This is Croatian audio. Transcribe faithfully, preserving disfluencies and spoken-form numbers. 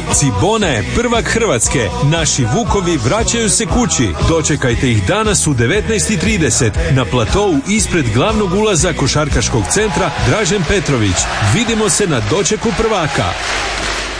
Cibona je prvak Hrvatske. Naši vukovi vraćaju se kući. Dočekajte ih danas u devetnaest i trideset na platou ispred glavnog ulaza košarkaškog centra Dražen Petrović. Vidimo se na dočeku prvaka.